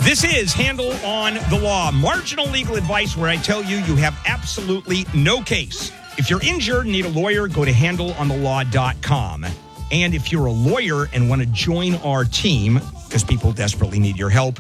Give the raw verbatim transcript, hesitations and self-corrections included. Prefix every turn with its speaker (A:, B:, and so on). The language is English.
A: This is Handle on the Law, marginal legal advice where I tell you you have absolutely no case. If you're injured and need a lawyer, go to handle on the law dot com. And if you're a lawyer and want to join our team, because people desperately need your help,